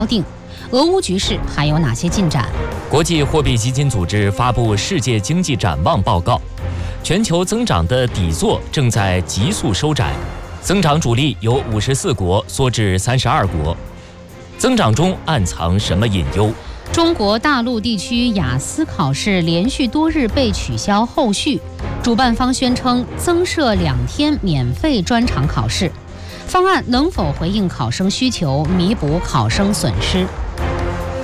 定。俄乌局势还有哪些进展？ 国际货币基金组织发布世界经济展望报告，全球增长的底座正在急速收窄，增长主力由54国缩至32国。增长中暗藏什么隐忧？ 中国大陆地区雅思考试连续多日被取消后续，主办方宣称增设2天免费专场考试，方案能否回应考生需求，弥补考生损失？